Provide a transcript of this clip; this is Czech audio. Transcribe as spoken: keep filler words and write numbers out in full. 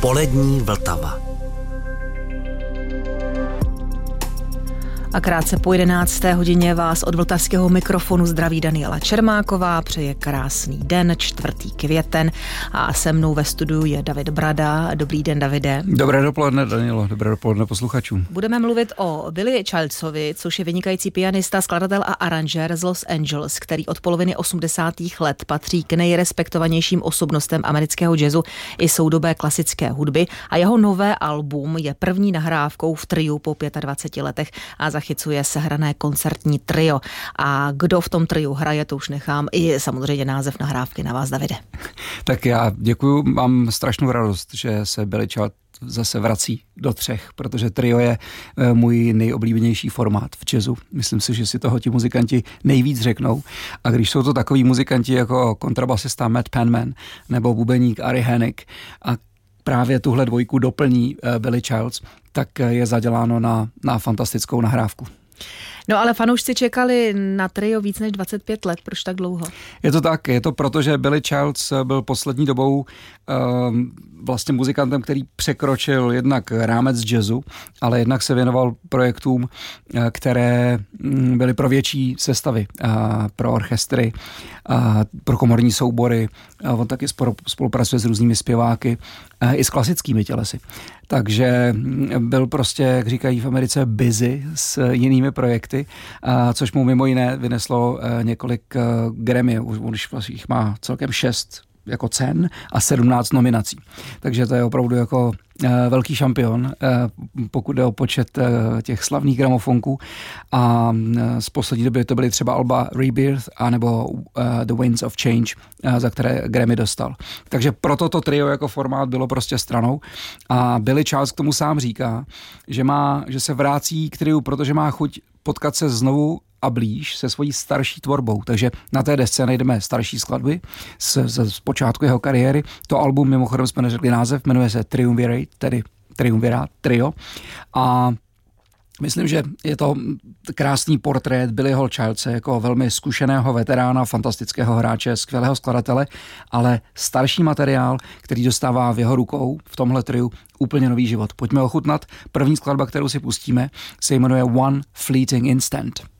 Polední Vltava. A krátce po jedenácté hodině vás od vltavského mikrofonu zdraví Daniela Čermáková, přeje krásný den, čtvrtý květen a se mnou ve studiu je David Brada. Dobrý den, Davide. Dobré dopoledne, Danielo, dobré dopoledne posluchačům. Budeme mluvit o Billy Childsovi, což je vynikající pianista, skladatel a aranžér z Los Angeles, který od poloviny osmdesátých let patří k nejrespektovanějším osobnostem amerického jazzu i soudobé klasické hudby a jeho nové album je první nahrávkou v triu po dvaceti pěti letech a zachycuje sehrané koncertní trio. A kdo v tom triu hraje, to už nechám i samozřejmě název nahrávky na vás, Davide. Tak já děkuju, mám strašnou radost, že se Billy Child zase vrací do třech, protože trio je můj nejoblíbenější formát v jazzu. Myslím si, že si toho ti muzikanti nejvíc řeknou. A když jsou to takový muzikanti jako kontrabasista Matt Penman nebo bubeník Ari Hennig a právě tuhle dvojku doplní Billy Childs, tak je zaděláno na, na fantastickou nahrávku. No ale fanoušci čekali na trio víc než dvacet pět let, proč tak dlouho? Je to tak, je to proto, že Billy Childs byl poslední dobou uh, vlastně muzikantem, který překročil jednak rámec jazzu, ale jednak se věnoval projektům, uh, které um, byly pro větší sestavy, uh, pro orchestry, uh, pro komorní soubory. Uh, on taky spolupracuje s různými zpěváky, uh, i s klasickými tělesy. Takže byl prostě, jak říkají v Americe, busy s jinými projekty, což mu mimo jiné vyneslo několik Grammy, už jich má celkem šest jako cen a sedmnáct nominací. Takže to je opravdu jako velký šampion, pokud jde o počet těch slavných gramofonků. A z poslední doby to byly třeba alba Rebirth anebo The Winds of Change, za které Grammy dostal. Takže proto to trio jako formát bylo prostě stranou. A Billy Childs k tomu sám říká, že, má, že se vrací k triu, protože má chuť potkat se znovu a blíž se svojí starší tvorbou. Takže na té desce najdeme starší skladby z, z, z počátku jeho kariéry. To album, mimochodem jsme neřekli název, jmenuje se Triumvirate, tedy Triumvirát, trio. A myslím, že je to krásný portrét Billyho Childse jako velmi zkušeného veterána, fantastického hráče, skvělého skladatele, ale starší materiál, který dostává v jeho rukou v tomhle triu úplně nový život. Pojďme ochutnat. První skladba, kterou si pustíme, se jmenuje One Fleeting Instant.